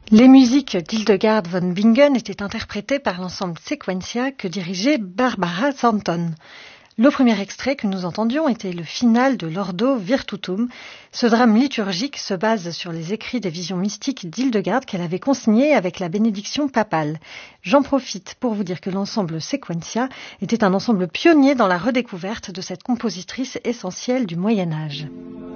Les musiques d'Hildegard von Bingen étaient interprétées par l'ensemble Sequentia que dirigeait Barbara Zanton. Le premier extrait que nous entendions était le final de l'Ordo Virtutum. Ce drame liturgique se base sur les écrits des visions mystiques d'Hildegard qu'elle avait consignés avec la bénédiction papale. J'en profite pour vous dire que l'ensemble Sequentia était un ensemble pionnier dans la redécouverte de cette compositrice essentielle du Moyen-Âge.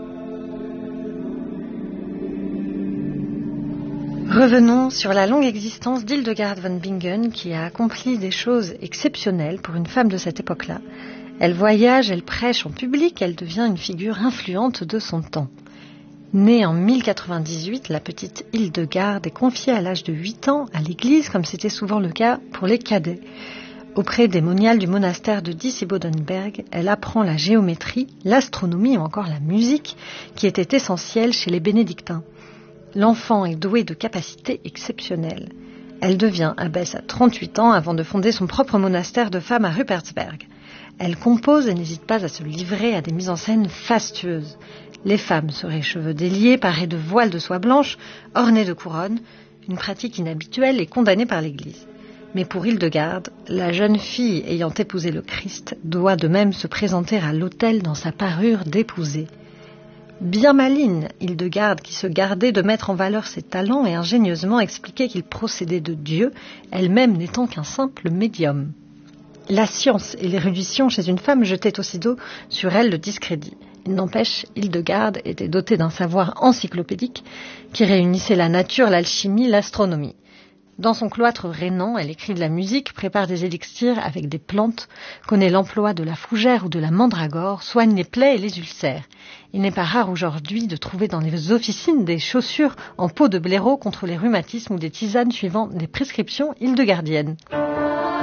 Revenons sur la longue existence d'Hildegard von Bingen qui a accompli des choses exceptionnelles pour une femme de cette époque-là. Elle voyage, elle prêche en public, elle devient une figure influente de son temps. Née en 1098, la petite Hildegard est confiée à l'âge de 8 ans à l'église, comme c'était souvent le cas pour les cadets. Auprès des moniales du monastère de Disibodenberg, elle apprend la géométrie, l'astronomie ou encore la musique, qui étaient essentielles chez les bénédictins. L'enfant est doué de capacités exceptionnelles. Elle devient abbesse à 38 ans avant de fonder son propre monastère de femmes à Ruppertsberg. Elle compose et n'hésite pas à se livrer à des mises en scène fastueuses. Les femmes seraient les cheveux déliés, parées de voiles de soie blanche, ornées de couronnes, une pratique inhabituelle et condamnée par l'Église. Mais pour Hildegard, la jeune fille ayant épousé le Christ doit de même se présenter à l'autel dans sa parure d'épousée. Bien maligne, Hildegard, qui se gardait de mettre en valeur ses talents et ingénieusement expliquait qu'il procédait de Dieu, elle-même n'étant qu'un simple médium. La science et l'érudition chez une femme jetaient aussitôt sur elle le discrédit. Il n'empêche, Hildegard était dotée d'un savoir encyclopédique qui réunissait la nature, l'alchimie, l'astronomie. Dans son cloître rhénan, elle écrit de la musique, prépare des élixirs avec des plantes, connaît l'emploi de la fougère ou de la mandragore, soigne les plaies et les ulcères. Il n'est pas rare aujourd'hui de trouver dans les officines des chaussures en peau de blaireau contre les rhumatismes ou des tisanes suivant des prescriptions hildegardiennes.